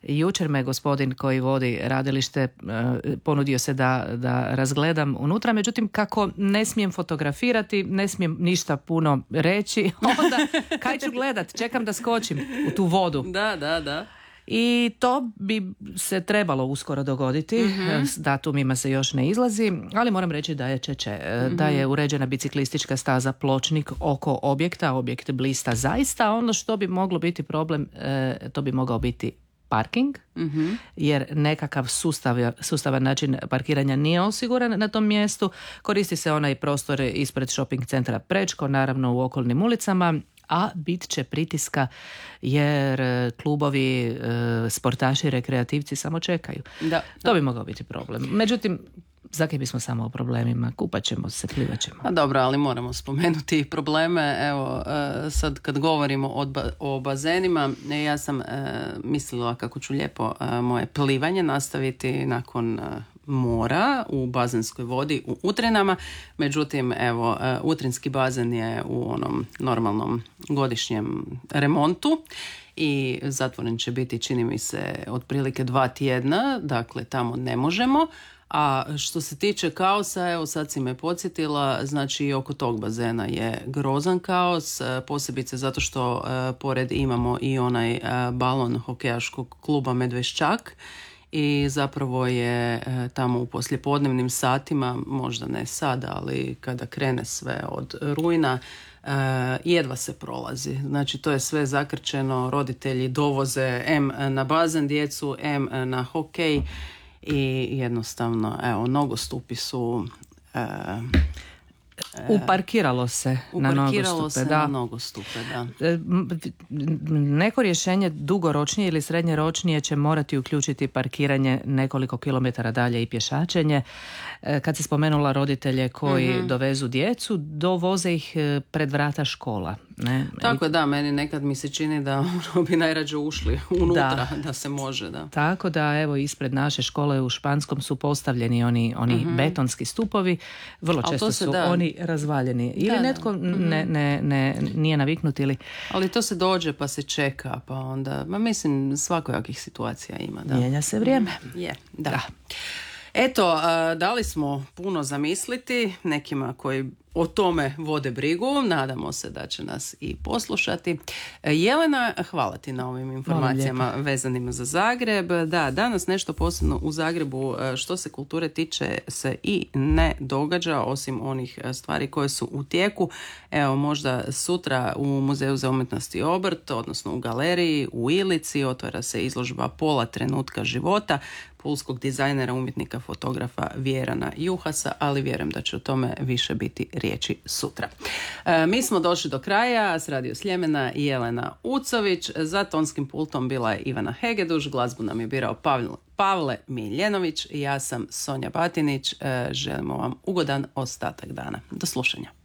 Jučer me gospodin koji vodi radilište ponudio se da razgledam unutra, međutim kako ne smijem fotografirati, ne smijem ništa puno reći, onda kaj ću gledat, čekam da skočim u tu vodu. Da. I to bi se trebalo uskoro dogoditi, s datumima se još ne izlazi, ali moram reći da je da je uređena biciklistička staza Pločnik oko objekta, objekt blista zaista. Ono što bi moglo biti problem, to bi mogao biti parking, jer nekakav sustavan način parkiranja nije osiguran na tom mjestu. Koristi se onaj prostor ispred shopping centra Prečko, naravno u okolnim ulicama, a bit će pritiska jer klubovi, sportaši, rekreativci samo čekaju. To bi mogao biti problem. Međutim, zakaj bismo samo o problemima? Kupat ćemo se, plivat ćemo. A dobro, ali moramo spomenuti probleme. Evo, sad kad govorimo o bazenima, ja sam mislila kako ću lijepo moje plivanje nastaviti nakon mora u bazenskoj vodi u Utrinama. Međutim, evo, Utrinski bazen je u onom normalnom godišnjem remontu i zatvoren će biti, čini mi se, otprilike 2 tjedna, dakle tamo ne možemo. A što se tiče kaosa, evo sad si me podsjetila, znači i oko tog bazena je grozan kaos, posebice zato što pored imamo i onaj balon hokejaškog kluba Medveščak i zapravo je tamo u poslijepodnevnim satima, možda ne sada, ali kada krene sve od rujna, jedva se prolazi. Znači to je sve zakrčeno, roditelji dovoze na bazen djecu, na hokej i jednostavno, evo, nogostupi su uparkiralo se na nogostupe, da. Neko rješenje dugoročnije ili srednjeročnije će morati uključiti parkiranje nekoliko kilometara dalje i pješačenje. Kad si spomenula roditelje koji dovezu djecu, dovoze ih pred vrata škola. Ne? Tako da, meni nekad mi se čini da bi najrađe ušli unutra, da se može. Da. Tako da, evo, ispred naše škole u Španskom su postavljeni oni betonski stupovi. Vrlo često su oni razvaljeni. Ili netko nije naviknut ili... Ali to se dođe pa se čeka, pa onda, mislim, svakojakih situacija ima. Da. Mijenja se vrijeme. Da. Eto, dali smo puno zamisliti nekima koji o tome vode brigu. Nadamo se da će nas i poslušati. Jelena, hvala ti na ovim informacijama vezanima za Zagreb. Da, danas nešto posebno u Zagrebu što se kulture tiče se i ne događa, osim onih stvari koje su u tijeku. Evo, možda sutra u Muzeju za umjetnost i obrt, odnosno u galeriji u Ilici, otvara se izložba Pola trenutka života pulskog dizajnera, umjetnika, fotografa Vjerana Juhasa, ali vjerujem da će o tome više biti riječi sutra. Mi smo došli do kraja, s Radio Sljemena i Jelena Ucović, za tonskim pultom bila je Ivana Hegeduš, glazbu nam je birao Pavle Miljenović, ja sam Sonja Batinić, želimo vam ugodan ostatak dana. Do slušanja.